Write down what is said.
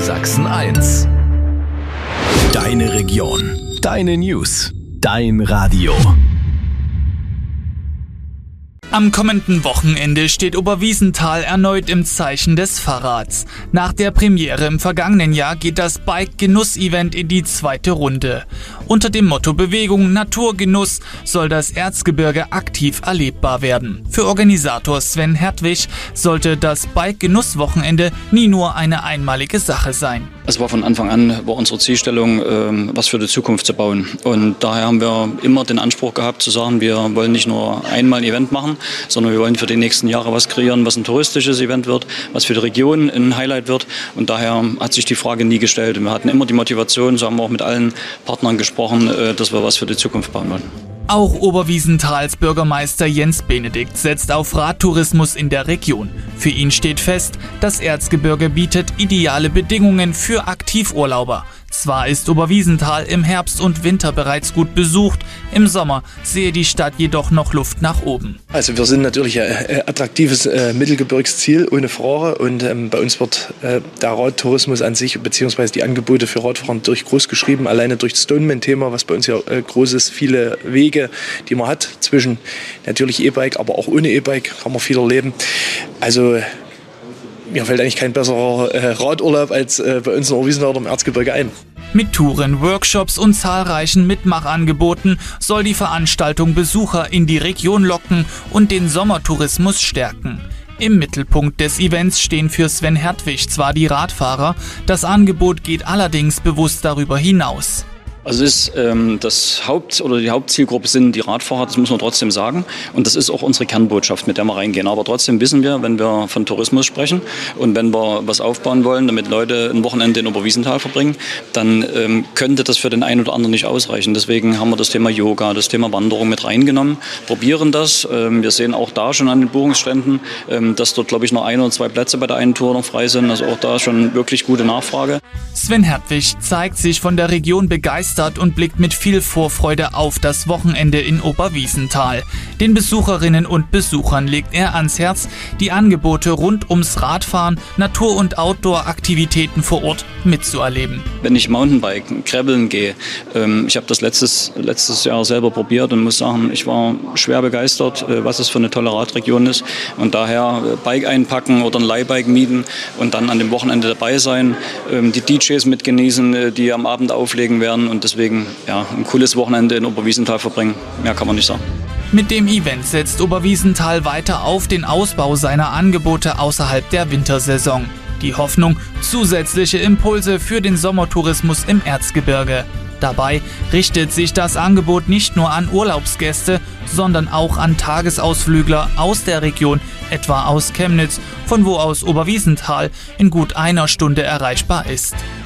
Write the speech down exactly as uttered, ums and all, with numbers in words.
Sachsen eins. Deine Region, deine News, dein Radio. Am kommenden Wochenende steht Oberwiesenthal erneut im Zeichen des Fahrrads. Nach der Premiere im vergangenen Jahr geht das Bike-Genuss-Event in die zweite Runde. Unter dem Motto Bewegung, Natur, Genuss soll das Erzgebirge aktiv erlebbar werden. Für Organisator Sven Hertwig sollte das Bike-Genuss-Wochenende nie nur eine einmalige Sache sein. Es war von Anfang an war unsere Zielstellung, ähm, was für die Zukunft zu bauen. Und daher haben wir immer den Anspruch gehabt zu sagen, wir wollen nicht nur einmal ein Event machen, sondern wir wollen für die nächsten Jahre was kreieren, was ein touristisches Event wird, was für die Region ein Highlight wird. Und daher hat sich die Frage nie gestellt. Wir hatten immer die Motivation, so haben wir auch mit allen Partnern gesprochen, äh, dass wir was für die Zukunft bauen wollen. Auch Oberwiesenthals Bürgermeister Jens Benedikt setzt auf Radtourismus in der Region. Für ihn steht fest, das Erzgebirge bietet ideale Bedingungen für Aktivurlauber. Zwar ist Oberwiesenthal im Herbst und Winter bereits gut besucht, im Sommer sehe die Stadt jedoch noch Luft nach oben. Also wir sind natürlich ein attraktives äh, Mittelgebirgsziel, ohne Frage. Und ähm, bei uns wird äh, der Radtourismus an sich bzw. die Angebote für Radfahren durch groß geschrieben. Alleine durch das Stoneman-Thema, was bei uns ja äh, groß ist, viele Wege, die man hat zwischen natürlich E-Bike, aber auch ohne E-Bike kann man viel erleben. Also mir fällt eigentlich kein besserer äh, Radurlaub als äh, bei uns in Oberwiesenthal oder im Erzgebirge ein. Mit Touren, Workshops und zahlreichen Mitmachangeboten soll die Veranstaltung Besucher in die Region locken und den Sommertourismus stärken. Im Mittelpunkt des Events stehen für Sven Hertwig zwar die Radfahrer, das Angebot geht allerdings bewusst darüber hinaus. Also ist, ähm, das Haupt- oder die Hauptzielgruppe sind die Radfahrer, das muss man trotzdem sagen. Und das ist auch unsere Kernbotschaft, mit der wir reingehen. Aber trotzdem wissen wir, wenn wir von Tourismus sprechen und wenn wir was aufbauen wollen, damit Leute ein Wochenende in Oberwiesenthal verbringen, dann ähm, könnte das für den einen oder anderen nicht ausreichen. Deswegen haben wir das Thema Yoga, das Thema Wanderung mit reingenommen, probieren das. Ähm, wir sehen auch da schon an den Buchungsständen, ähm, dass dort, glaube ich, noch ein oder zwei Plätze bei der einen Tour noch frei sind. Also auch da schon wirklich gute Nachfrage. Sven Hertwig zeigt sich von der Region begeistert und blickt mit viel Vorfreude auf das Wochenende in Oberwiesenthal. Den Besucherinnen und Besuchern legt er ans Herz, die Angebote rund ums Radfahren, Natur- und Outdoor-Aktivitäten vor Ort mitzuerleben. Wenn ich Mountainbiken, Krabbeln gehe, ähm, ich habe das letztes, letztes Jahr selber probiert und muss sagen, ich war schwer begeistert, äh, was es für eine tolle Radregion ist. Und daher äh, Bike einpacken oder ein Leihbike mieten und dann an dem Wochenende dabei sein, ähm, die D Js mitgenießen, äh, die am Abend auflegen werden und deswegen ja, ein cooles Wochenende in Oberwiesenthal verbringen. Mehr kann man nicht sagen. Mit dem Event setzt Oberwiesenthal weiter auf den Ausbau seiner Angebote außerhalb der Wintersaison. Die Hoffnung, zusätzliche Impulse für den Sommertourismus im Erzgebirge. Dabei richtet sich das Angebot nicht nur an Urlaubsgäste, sondern auch an Tagesausflügler aus der Region, etwa aus Chemnitz, von wo aus Oberwiesenthal in gut einer Stunde erreichbar ist.